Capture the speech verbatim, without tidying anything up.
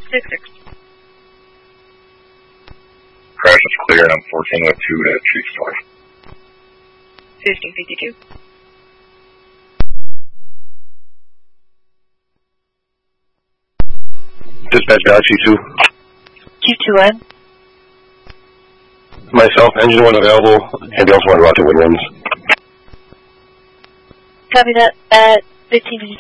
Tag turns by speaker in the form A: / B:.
A: six six.
B: Crash is clear and I'm fourteen oh two at Chief Store.
A: fifteen fifty-two.
C: Dispatch Galaxy two.
A: Q two N.
C: Myself, engine one available, ambulance one, Rocket Woodwinds.
A: Copy that at fifteen fifty-two.